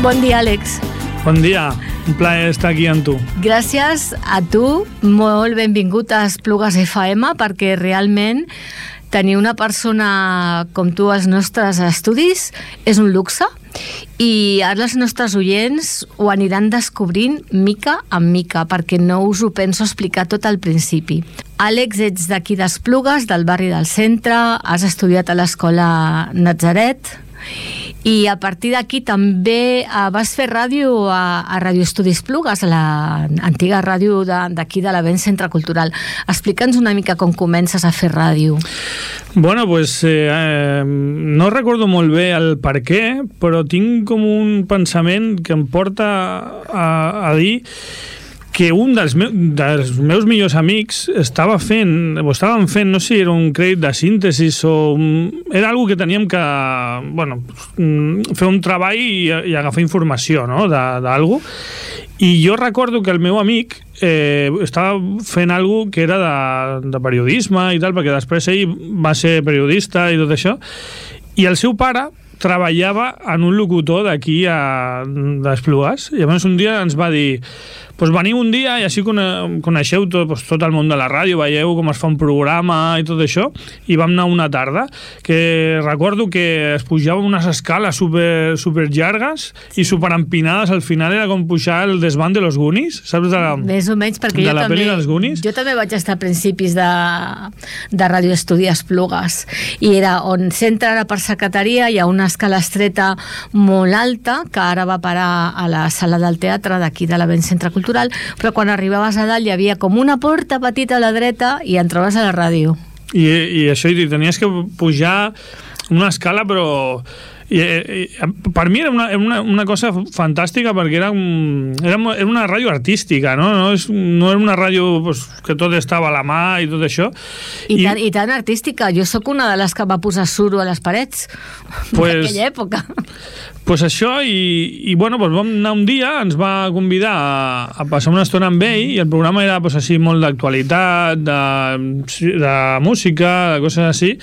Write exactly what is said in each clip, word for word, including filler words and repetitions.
Bon dia, Àlex. Bon dia, un plaer estar aquí amb tu. Gràcies a tu, molt benvingut a Esplugues F M, perquè realment tenir una persona com tu als nostres estudis és un luxe i ara els nostres oients ho aniran descobrint mica en mica, perquè no us ho penso explicar tot al principi. Àlex, ets d'aquí d'Esplugues, del barri del centre, has estudiat a l'escola Natzaret i a partir d'aquí també uh, vas fer ràdio a, a Radio Estudis Esplugues, a l'antiga ràdio d'aquí de, de l'Avenç Centre Cultural. Explica'ns una mica com comences a fer ràdio. Bueno, pues eh, eh, no recordo molt bé el per què, però tinc com un pensament que em porta a, a dir que un dels, me dels meus millors amics estava fent, o estaven fent, no sé si era un crèdit de síntesi o un, era algo que teníem que, bueno, fer un treball i, i agafar informació, no?, d'algo. I jo recordo que el meu amic eh, estava fent algo que era de, de periodisme i tal, perquè després ell va ser periodista i tot això, i el seu pare treballava en un locutor d'aquí d'Esplugues, i llavors un dia ens va dir: pues veniu un dia i així coneixeu tot, pues, tot el món de la ràdio, veieu com es fa un programa i tot això, i vam anar una tarda que recordo que es pujava unes escales super, super llargues i super empinades, al final era com pujar el desván de los Goonies, saps? De la, més o menys, perquè de jo la també, pel·li dels Goonies. Jo també vaig estar a principis de, de Radio Estudi Esplugues, i era on s'entra ara per secretaria, hi ha una escala estreta molt alta que ara va parar a la sala del teatre d'aquí de l'Avenç Centre Cultural, però quan arribaves a dalt hi havia com una porta petita a la dreta i entraves a la ràdio. I, i això, i tenies que pujar una escala, però i, i, per mi era una, una, una cosa fantàstica, perquè era, un, era, era una ràdio artística, no? No, és, no era una ràdio, pues, que tot estava a la mà i tot això. I, I, tan, i tan artística. Jo sóc una de les que va posar suro a les parets pues, d'aquella època. Pues això, i, i bueno, pues vam anar un dia, ens va convidar a, a passar una estona amb ell, i el programa era pues, així molt d'actualitat, de, de música, de coses així,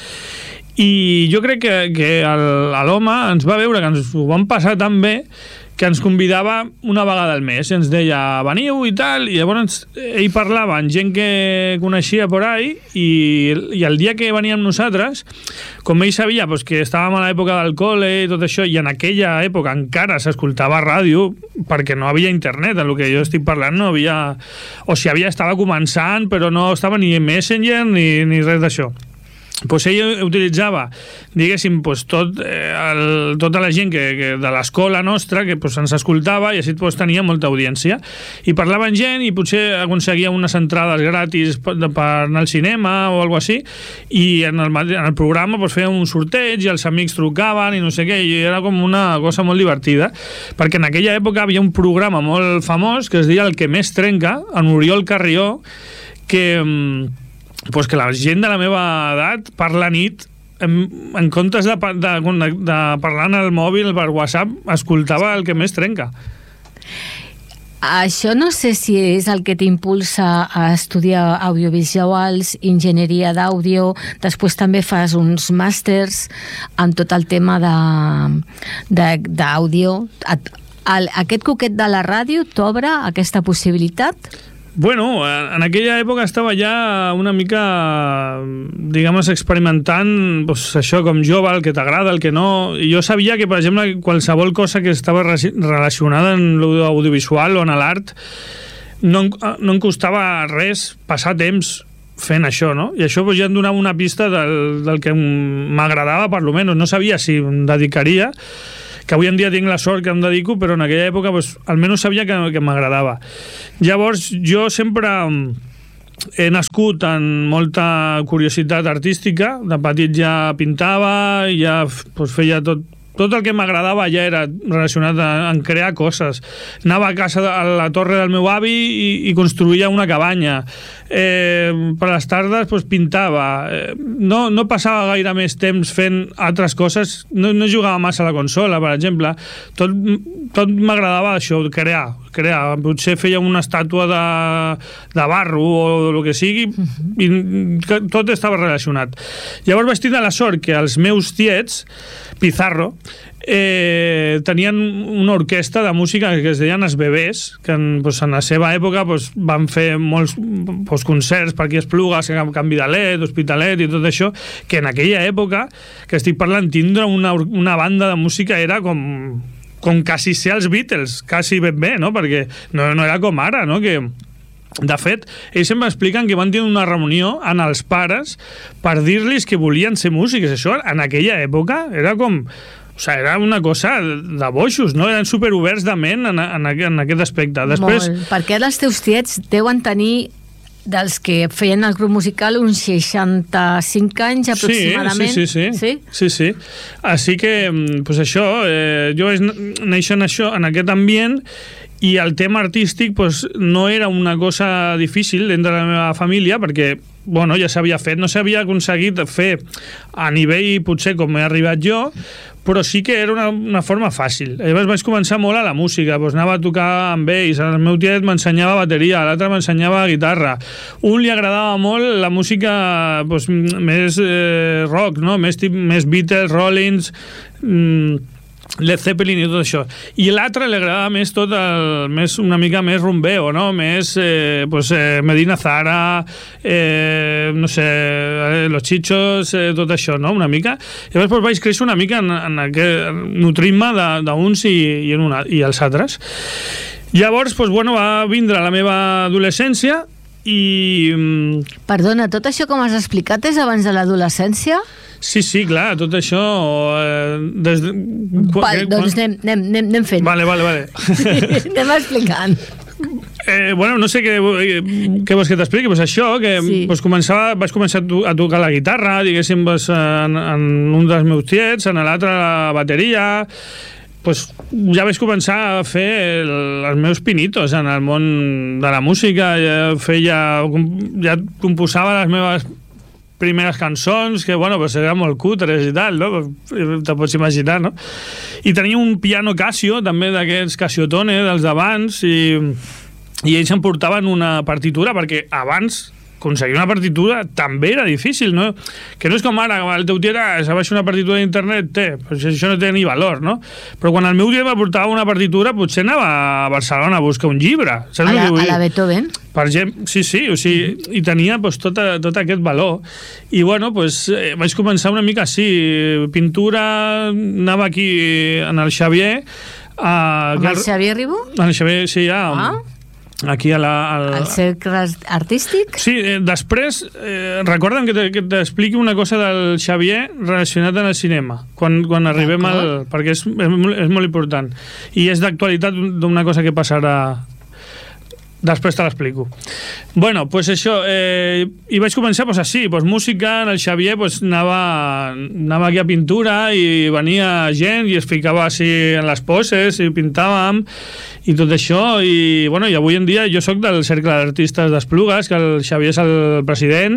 i jo crec que, que l'home ens va veure que ens ho vam passar tan bé que ens convidava una vegada al mes i ens deia: veniu i tal, i llavors ell parlava amb gent que coneixia por ahí, i, i el dia que veníem nosaltres, com ell sabia pues, que estàvem a l'època del col·le i tot això, i en aquella època encara s'escoltava ràdio perquè no havia internet, en el que jo estic parlant no havia, o si havia, estava començant, però no estava ni Messenger ni, ni res d'això. Pues ell utilitzava, diguéssim, pues tot, eh, el, tota la gent que, que de l'escola nostra que pues, ens escoltava, i així pues, tenia molta audiència, i parlava amb gent i potser aconseguia unes entrades gratis per, per anar al cinema o alguna cosa així, i en el, en el programa pues, feia un sorteig i els amics trucaven i no sé què, i era com una cosa molt divertida, perquè en aquella època havia un programa molt famós que es deia El que més trenca, en Oriol Carrió, que pues que la gent de la meva edat per la nit, en, en comptes de, de, de parlar en el mòbil per WhatsApp, escoltava El que més trenca. Això no sé si és el que t'impulsa a estudiar audiovisuals, enginyeria d'àudio, després també fas uns màsters en tot el tema d'àudio. Aquest coquet de la ràdio t'obre aquesta possibilitat? Bueno, en aquella època estava ja una mica, diguem, experimentant pues, això com jove, el que t'agrada, el que no. I jo sabia que, per exemple, qualsevol cosa que estava relacionada en l'audiovisual o en l'art no, no em costava res passar temps fent això, no? I això pues, ja em donava una pista del, del que m'agradava, per lo menos. No sabia si em dedicaria, que avui en dia tinc la sort que em dedico, però en aquella època pues, almenys sabia que, que m'agradava. Llavors jo sempre he nascut amb molta curiositat artística, de petit ja pintava, ja pues, feia tot, tot el que m'agradava ja era relacionat a, a crear coses. Anava a casa, a la torre del meu avi i, i construïa una cabanya. Eh, per les tardes pues, pintava. Eh, no, no passava gaire més temps fent altres coses. No, no jugava massa a la consola, per exemple. Tot, tot m'agradava això, crear. crear. Potser feia una estàtua de, de barro o el que sigui, i tot estava relacionat. Llavors vaig tenir la sort que els meus tiets, Pizarro, eh, tenien una orquestra de música que es deien Els Bebès, que en, pues, en la seva època pues, van fer molts pues, concerts per aquí a Esplugues, Can Vidalet, Hospitalet i tot això, que en aquella època, que estic parlant, tindre una, una banda de música era com, com quasi ser els Beatles, quasi ben bé, no? Perquè no, no era com ara, no? Que de fet, ells sempre expliquen que van tenir una reunió amb els pares per dir-los que volien ser músics. Això, en aquella època, era com... O sigui, era una cosa de boixos, no? Eren superoberts de ment en, en, en aquest aspecte. Després... Molt, perquè els teus tiets deuen tenir, dels que feien el grup musical, uns seixanta-cinc anys aproximadament. Sí, sí, sí. Sí, sí, sí. Així que, pues això, eh, jo vaig néixer en això, en aquest ambient, i el tema artístic pues, no era una cosa difícil dintre de la meva família, perquè bueno, ja s'havia fet, no s'havia aconseguit fer a nivell potser com he arribat jo, però sí que era una, una forma fàcil. Llavors vaig començar molt a la música, doncs anava a tocar amb ells, el meu tiet m'ensenyava bateria, l'altre m'ensenyava guitarra, un li agradava molt la música doncs, més eh, rock, no? més, més Beatles, Rollins, mmm, Led Zeppelin i tot això, i l'altre li agradava més tot el, més, una mica més rumbeo, no? Més eh, pues, eh, Medina Zara, eh, no sé, eh, Los Chichos, eh, tot això, no? Una mica. I llavors pues, vaig créixer una mica en, en aquest, nutrint-me d'uns i, i, en una, i els altres. Llavors, pues, bueno, va vindre la meva adolescència i... Perdona, tot això com has explicat és abans de l'adolescència? Sí, sí, clar, tot això... Eh, des de... Val, quan... doncs anem, anem, anem, anem fent. Vale, vale, vale. Sí, anem explicant. Eh, bueno, no sé què, què vols que t'expliqui, pues això, que sí. pues començava, vaig començar a, to a tocar la guitarra, diguéssim, pues, en, en un dels meus tiets, en l'altre la bateria... Pues ja vaig començar a fer el, els meus pinitos en el món de la música, ja feia, ja composava les meves primeres cançons, que bueno, pues eren molt cutres i tal, no? Te pots imaginar, no? I tenia un piano Casio, també d'aquests Casiotone, dels d'abans, i, i ells em portaven una partitura, perquè abans aconseguir una partitura també era difícil, no? Que no és com ara, el teu tiet se baixa una partitura d'internet, té, però això no té ni valor, no? Però quan el meu tiet me portava una partitura, potser anava a Barcelona a buscar un llibre. Saps a la, a la Beethoven? Per exemple, sí, sí, o sigui, mm-hmm. i tenia pues, tot, a, tot aquest valor. I bueno, pues, eh, vaig començar una mica així, pintura, anava aquí en el Xavier... A, amb el Xavier Ribó? En el Xavier, sí, ja... Ah. Aquí a la, al... El cercle artístic? Sí, eh, després eh, recorda'm que t'expliqui una cosa del Xavier relacionat amb el cinema quan, quan arribem al... perquè és, és, és molt important i és d'actualitat d'una cosa que passarà després te l'explico. Bueno, pues això, eh, i vaig començar pues, així, pues, música, en el Xavier pues, anava, anava aquí a pintura i venia gent i es ficava així en les poses i pintàvem i tot això, i, bueno, i avui en dia jo sóc del Cercle d'Artistes d'Esplugues, que el Xavier és el president,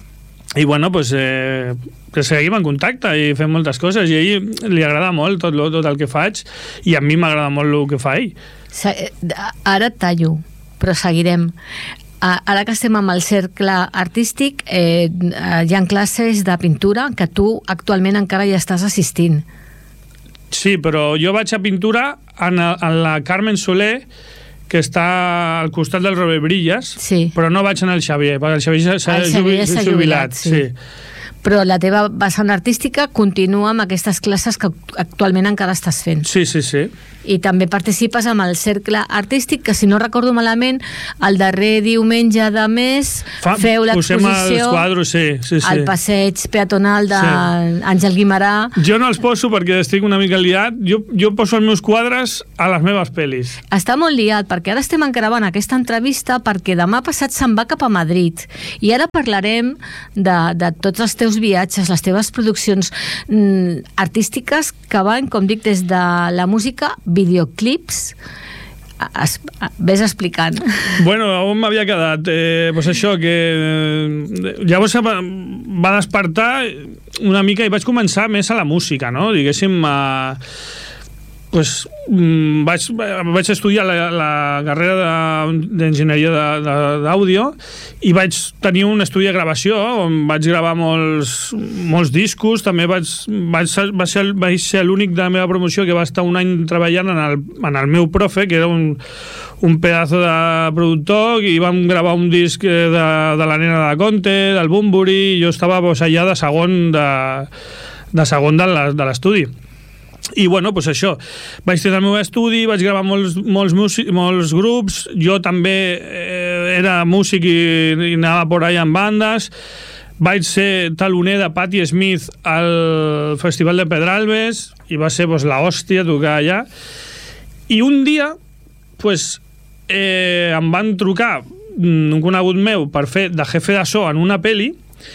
i bueno, pues, eh, que seguim en contacte i fem moltes coses, i a ell li agrada molt tot, tot el que faig, i a mi m'agrada molt el que fa ell. Ara et tallo, però seguirem. Ara que estem amb el cercle artístic, eh, hi ha classes de pintura que tu actualment encara hi estàs assistint. Sí, però jo vaig a pintura en, en la Carmen Soler, que està al costat del Robert Brillas, sí. Però no vaig en el Xavier, perquè el Xavier s'ha jubilat, jubilat, jubilat, sí. sí. Però la teva vessant artística continua amb aquestes classes que actualment encara estàs fent. Sí, sí, sí. I també participes amb el cercle artístic, que si no recordo malament, el darrer diumenge de mes Fa, feu l'exposició quadros, sí, sí, sí. al passeig peatonal d'Àngel sí. Guimarà. Jo no els poso perquè estic una mica liat, jo, jo poso els meus quadres a les meves pel·lis. Està molt liat, perquè ara estem gravant aquesta entrevista perquè demà passat se'n va cap a Madrid, i ara parlarem de, de tots els teus viatges, les teves produccions mm, artístiques que van, com dic, des de la música, videoclips, es, ves explicant. Bueno, on m'havia quedat? Eh, pues això, que eh, llavors va, va despertar una mica i vaig començar més a la música, no? Diguéssim, a... pues, vaig, vaig estudiar la, la carrera d'enginyeria d'àudio i vaig tenir un estudi de gravació on vaig gravar molts, molts discos. També vaig, vaig, va ser, vaig ser l'únic de la meva promoció que va estar un any treballant en el, en el meu profe, que era un, un pedazo de productor, i vam gravar un disc de, de la nena de Conte, del Bumburi, i jo estava pues, allà de segon de, de segon de l'estudi. I bueno, doncs això, vaig tenir el meu estudi, vaig gravar molts, molts, músic, molts grups, jo també eh, era músic i, i anava por ahí en bandes, vaig ser taloner de Patti Smith al Festival de Pedralbes i va ser pues, la hòstia tocar allà. I un dia pues, eh, em van trucar un conegut meu per fer de jefe de so en una pel·li.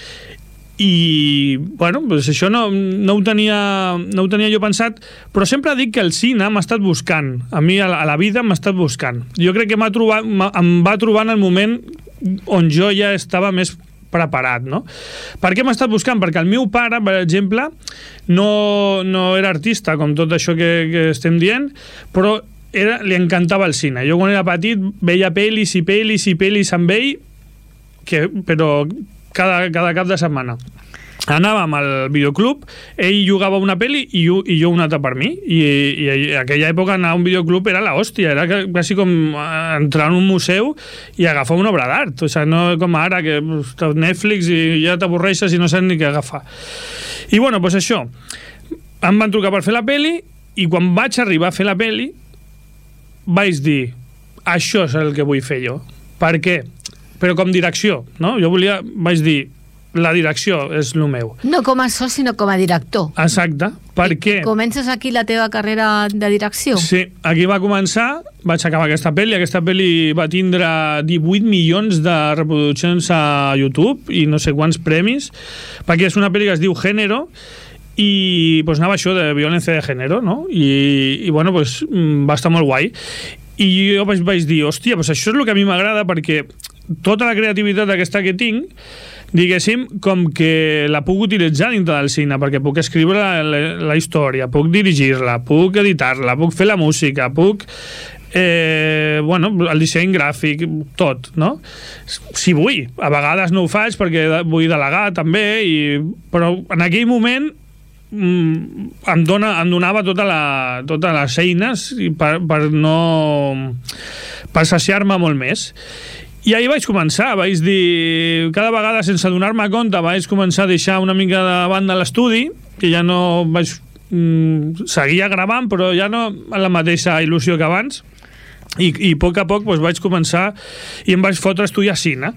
I, bueno, pues això no, no, ho tenia, no ho tenia jo pensat, però sempre dic que el cine m'ha estat buscant. A mi, a la, a la vida, m'ha estat buscant. Jo crec que m'ha trobat, em va trobar en el moment on jo ja estava més preparat, no? Per què m'ha estat buscant? Perquè el meu pare, per exemple, no, no era artista, com tot això que, que estem dient, però era, li encantava el cine. Jo, quan era petit, veia pel·lis i pel·lis i pel·lis amb ell, que, però... Cada, cada cap de setmana anàvem al videoclub, ell jugava una pel·li i jo, i jo una altra per mi, i, i en aquella època anar a un videoclub era l'hòstia, era quasi com entrar en un museu i agafar una obra d'art, o sigui, no com ara que Netflix i ja t'avorreixes i no saps ni què agafar. I bueno, doncs això, em van trucar per fer la pel·li i quan vaig arribar a fer la pel·li vaig dir, això és el que vull fer jo. Per què? Però com direcció, no? Jo volia, vaig dir, la direcció és el meu. No com a so, sinó com a director. Exacte. Per I què? Comences aquí la teva carrera de direcció? Sí, aquí va començar, vaig acabar aquesta pel·li, aquesta pel·li va tindre divuit milions de reproduccions a YouTube i no sé quants premis, perquè és una pel·li que es diu Género, i pues, anava això de violència de género, no? I, i bueno, pues, va estar molt guai. I jo vaig, vaig dir, hòstia, pues això és el que a mi m'agrada, perquè tota la creativitat aquesta que tinc, diguéssim, com que la puc utilitzar dintre del cine, perquè puc escriure la, la, la història, puc dirigir-la, puc editar-la, puc fer la música, puc... Eh, bueno, el disseny gràfic, tot, no? Si vull. A vegades no ho faig perquè vull delegar també, i... però en aquell moment em, dona, em donava tota la, totes les eines per, per no... per saciar-me molt més. I ahir vaig començar, vaig dir, cada vegada sense donar-me compte, vaig començar a deixar una mica de banda l'estudi, que ja no vaig... Mm, seguia gravant, però ja no amb la mateixa il·lusió que abans, i, i a poc a poc doncs, vaig començar i em vaig fotre a estudiar cine.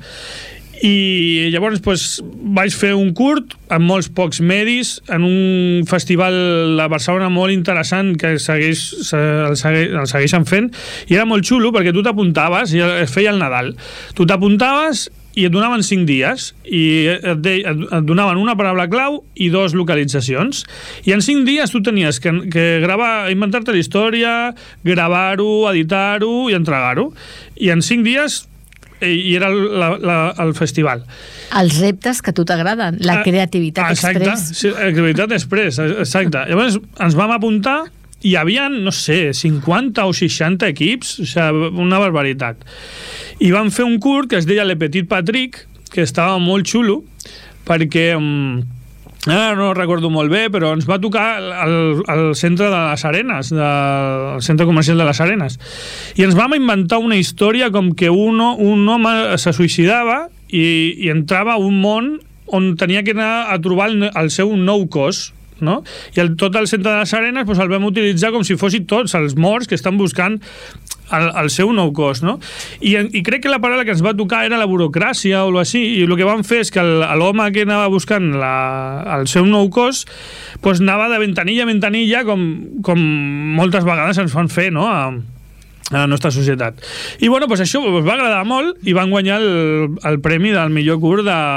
I llavors doncs, vaig fer un curt amb molts pocs medis en un festival de Barcelona molt interessant que segueix, el, segueix, el segueixen fent, i era molt xulo perquè tu t'apuntaves i es feia el Nadal, tu t'apuntaves i et donaven cinc dies i et, de, et donaven una paraula clau i dos localitzacions, i en cinc dies tu tenies que, que gravar, inventar-te la història, gravar-ho, editar-ho i entregar-ho, i en cinc dies i era la, la, el festival. Els reptes que a tu t'agraden, la creativitat exacte, express. Sí, la creativitat express, exacte. Llavors ens vam apuntar i hi havia, no sé, cinquanta o seixanta equips, o sigui, una barbaritat. I vam fer un curt que es deia Le Petit Patrick, que estava molt xulo, perquè... Um, ara no recordo molt bé, però ens va tocar al, al centre de les Arenes, del centre comercial de les Arenes, i ens vam inventar una història com que un, un home se suïcidava i, i entrava a un món on tenia que anar a trobar el, el seu nou cos, no? I el, tot el centre de les Arenes doncs, el vam utilitzar com si fossin tots els morts que estan buscant el, el seu nou cos, no? I, I crec que la paraula que ens va tocar era la burocràcia o alguna cosa així, i el que vam fer és que l'home que anava buscant la, el seu nou cos doncs anava de ventanilla a ventanilla com, com moltes vegades ens fan fer, no?, a, a la nostra societat. I bueno, doncs això ens va agradar molt i van guanyar el, el premi del millor curt de